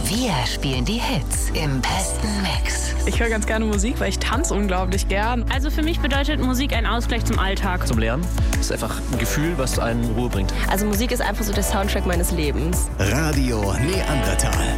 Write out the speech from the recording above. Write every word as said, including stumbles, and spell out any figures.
Wir spielen die Hits im besten Mix. Ich höre ganz gerne Musik, weil ich tanze unglaublich gern. Also für mich bedeutet Musik ein Ausgleich zum Alltag. Zum Lernen. Das ist einfach ein Gefühl, was einen in Ruhe bringt. Also Musik ist einfach so der Soundtrack meines Lebens. Radio Neandertal.